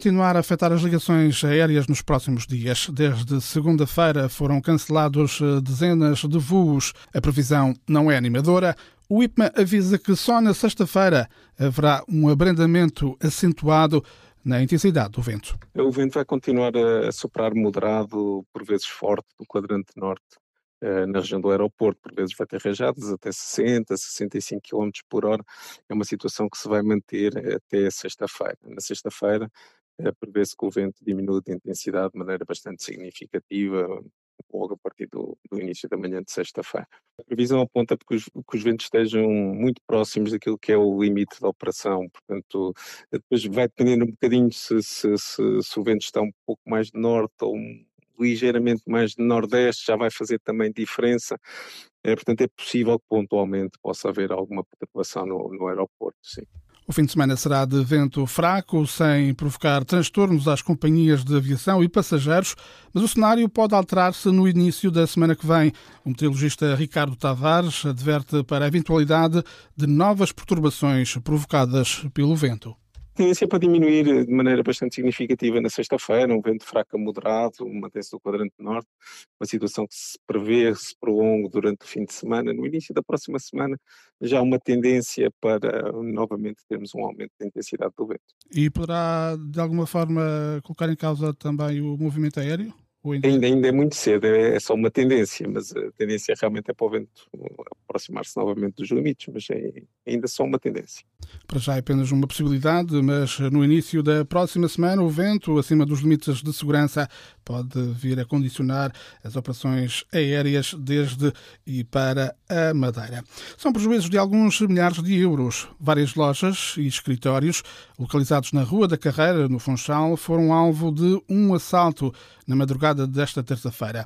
Continuar a afetar as ligações aéreas nos próximos dias. Desde segunda-feira foram cancelados dezenas de voos. A previsão não é animadora. O IPMA avisa que só na sexta-feira haverá um abrandamento acentuado na intensidade do vento. O vento vai continuar a soprar moderado, por vezes forte, do quadrante norte. Na região do aeroporto, por vezes vai ter rajadas até 60, 65 km por hora. É uma situação que se vai manter até sexta-feira. Na sexta-feira, prevê-se que o vento diminua de intensidade de maneira bastante significativa, logo a partir do início da manhã de sexta-feira. A previsão aponta que os ventos estejam muito próximos daquilo que é o limite da operação, portanto, depois vai dependendo um bocadinho se o vento está um pouco mais de norte ou ligeiramente mais de nordeste, já vai fazer também diferença. Portanto, é possível que pontualmente possa haver alguma perturbação no aeroporto, sim. O fim de semana será de vento fraco, sem provocar transtornos às companhias de aviação e passageiros, mas o cenário pode alterar-se no início da semana que vem. O meteorologista Ricardo Tavares adverte para a eventualidade de novas perturbações provocadas pelo vento. A tendência é para diminuir de maneira bastante significativa na sexta-feira, um vento fraco a moderado, mantém-se do quadrante norte, uma situação que se prevê, se prolonga durante o fim de semana. No início da próxima semana já há uma tendência para novamente termos um aumento da intensidade do vento. E poderá, de alguma forma, colocar em causa também o movimento aéreo? Ainda é muito cedo, é só uma tendência, mas a tendência realmente é para o vento aproximar-se novamente dos limites, mas ainda só uma tendência. Para já é apenas uma possibilidade, mas no início da próxima semana o vento, acima dos limites de segurança, pode vir a condicionar as operações aéreas desde e para a Madeira. São prejuízos de alguns milhares de euros. Várias lojas e escritórios localizados na Rua da Carreira, no Funchal, foram alvo de um assalto na madrugada desta terça-feira.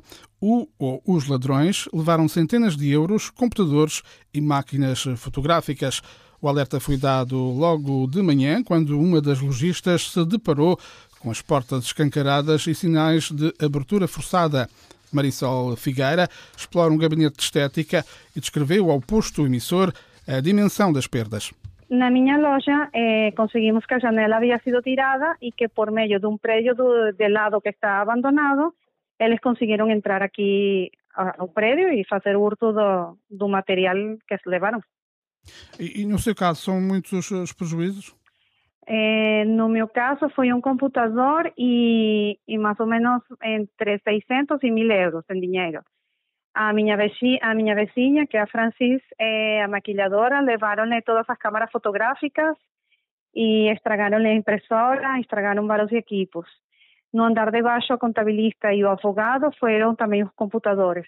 Os ladrões levaram centenas de euros, computadores e máquinas fotográficas. O alerta foi dado logo de manhã, quando uma das lojistas se deparou com as portas escancaradas e sinais de abertura forçada. Marisol Figueira explora um gabinete de estética e descreveu ao posto emissor a dimensão das perdas. Na minha loja conseguimos que a janela havia sido tirada e que por meio de um prédio do lado que está abandonado, eles conseguiram entrar aqui ao prédio e fazer o hurto do material que se levaram. E no seu caso, são muitos os prejuízos? No meu caso, foi um computador e mais ou menos entre 600 e 1.000 euros em dinheiro. A minha vizinha, que é a Francis, a maquilladora, levaram-lhe todas as câmaras fotográficas e estragaram-lhe a impressora, estragaram vários equipos. No andar de baixo, a contabilista e o advogado foram também os computadores.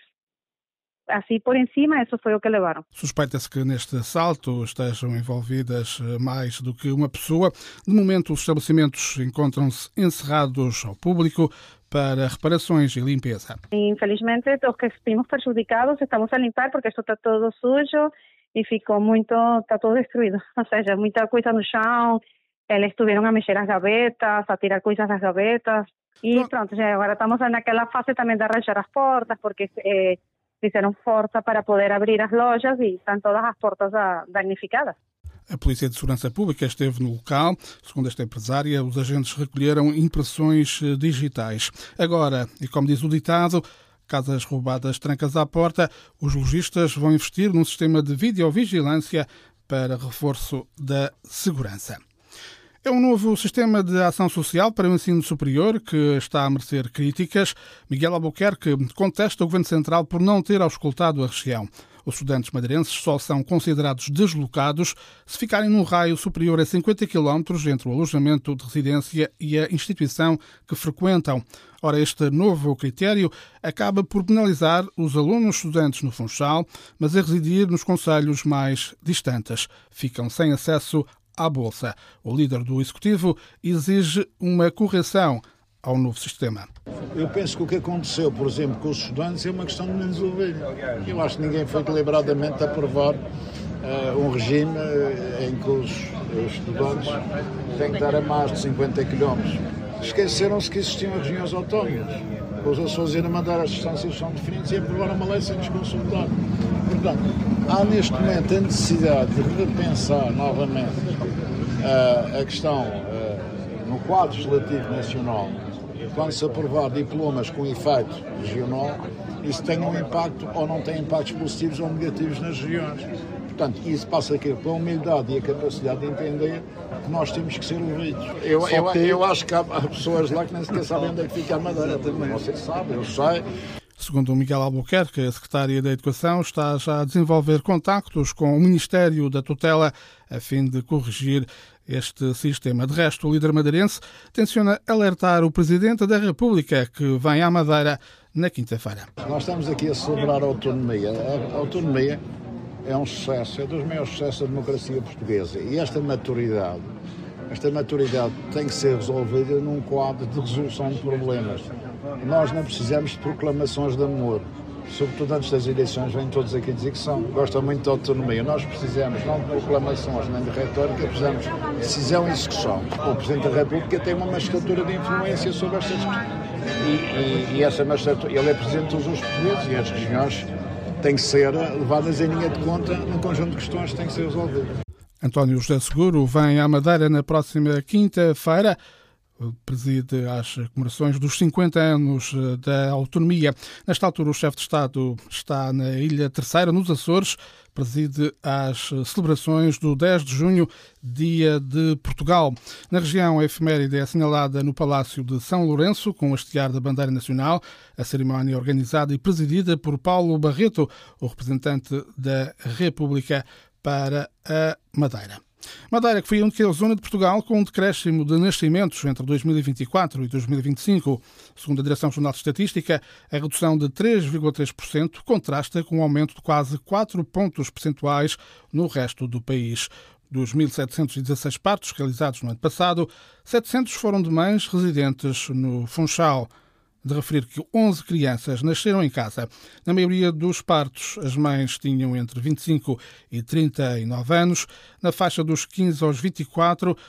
Assim por em cima, isso foi o que levaram. Suspeita-se que neste assalto estejam envolvidas mais do que uma pessoa. De momento, os estabelecimentos encontram-se encerrados ao público para reparações e limpeza. Infelizmente, os que vimos prejudicados estamos a limpar porque isto está todo sujo e está todo destruído. Ou seja, muita coisa no chão, eles estiveram a mexer as gavetas, a tirar coisas das gavetas e pronto, já agora estamos naquela fase também de arranjar as portas porque fizeram força para poder abrir as lojas e estão todas as portas danificadas. A Polícia de Segurança Pública esteve no local. Segundo esta empresária, os agentes recolheram impressões digitais. Agora, e como diz o ditado, casas roubadas, trancas à porta, os lojistas vão investir num sistema de videovigilância para reforço da segurança. É um novo sistema de ação social para o ensino superior que está a merecer críticas. Miguel Albuquerque contesta o Governo Central por não ter auscultado a região. Os estudantes madeirenses só são considerados deslocados se ficarem num raio superior a 50 km entre o alojamento de residência e a instituição que frequentam. Ora, este novo critério acaba por penalizar os alunos estudantes no Funchal, mas a residir nos concelhos mais distantes. Ficam sem acesso à Bolsa. O líder do Executivo exige uma correção ao novo sistema. Eu penso que o que aconteceu, por exemplo, com os estudantes é uma questão de menos ovelha. Eu acho que ninguém foi deliberadamente aprovar um regime em que os estudantes têm que estar a mais de 50 km. Esqueceram-se que existiam regiões autónomas. Os Açores e a Madeira as distâncias são diferentes e aprovaram uma lei sem nos consultar. Portanto, há neste momento a necessidade de repensar novamente a questão no quadro legislativo nacional, quando se aprovar diplomas com efeito regional, isso tem um impacto ou não tem impactos positivos ou negativos nas regiões. Portanto, isso passa aqui pela humildade e a capacidade de entender que nós temos que ser ouvidos. Eu acho que há pessoas lá que nem sequer sabem onde é que fica a Madeira também. Você sabe, eu sei. Segundo o Miguel Albuquerque, a secretária da Educação está já a desenvolver contactos com o Ministério da Tutela a fim de corrigir este sistema. De resto, o líder madeirense tenciona alertar o Presidente da República, que vem à Madeira na quinta-feira. Nós estamos aqui a celebrar a autonomia. A autonomia é um sucesso, é dos maiores sucessos da democracia portuguesa. E esta maturidade tem que ser resolvida num quadro de resolução de problemas. Nós não precisamos de proclamações de amor. Sobretudo antes das eleições, vêm todos aqui dizer que gostam muito da autonomia. Nós precisamos não de proclamações nem de retórica, precisamos de decisão e execução. O Presidente da República tem uma magistratura de influência sobre estas questões. E essa magistratura, ele é Presidente de todos os portugueses e as regiões têm que ser levadas em linha de conta num conjunto de questões que têm que ser resolvidas. António José Seguro vem à Madeira na próxima quinta-feira. Preside às comemorações dos 50 anos da autonomia. Nesta altura, o chefe de Estado está na Ilha Terceira, nos Açores, preside às celebrações do 10 de junho, Dia de Portugal. Na região, a efeméride é assinalada no Palácio de São Lourenço, com o hastear da bandeira nacional. A cerimónia é organizada e presidida por Paulo Barreto, o representante da República para a Madeira. Madeira, que foi a única zona de Portugal com um decréscimo de nascimentos entre 2024 e 2025. Segundo a Direção-Geral de Estatística, a redução de 3,3% contrasta com um aumento de quase 4 pontos percentuais no resto do país. Dos 1.716 partos realizados no ano passado, 700 foram de mães residentes no Funchal. De referir que 11 crianças nasceram em casa. Na maioria dos partos, as mães tinham entre 25 e 39 anos. Na faixa dos 15 aos 24,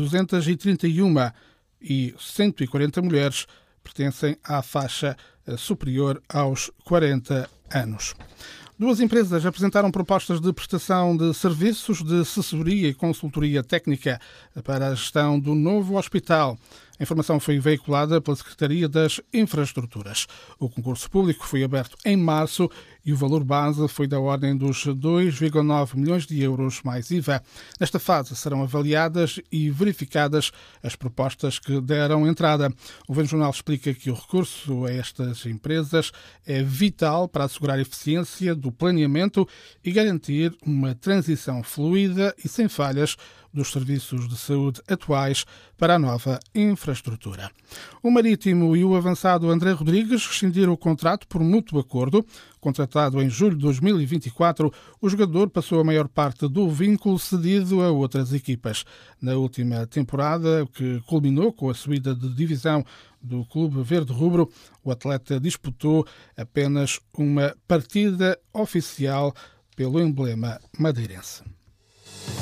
231 e 140 mulheres pertencem à faixa superior aos 40 anos. Duas empresas apresentaram propostas de prestação de serviços de assessoria e consultoria técnica para a gestão do novo hospital. A informação foi veiculada pela Secretaria das Infraestruturas. O concurso público foi aberto em março e o valor base foi da ordem dos 2,9 milhões de euros mais IVA. Nesta fase serão avaliadas e verificadas as propostas que deram entrada. O Governo Jornal explica que o recurso a estas empresas é vital para assegurar a eficiência do planeamento e garantir uma transição fluida e sem falhas dos serviços de saúde atuais para a nova infraestrutura. O Marítimo e o avançado André Rodrigues rescindiram o contrato por mútuo acordo. Contratado em julho de 2024, o jogador passou a maior parte do vínculo cedido a outras equipas. Na última temporada, que culminou com a subida de divisão do Clube Verde Rubro, o atleta disputou apenas uma partida oficial pelo emblema madeirense.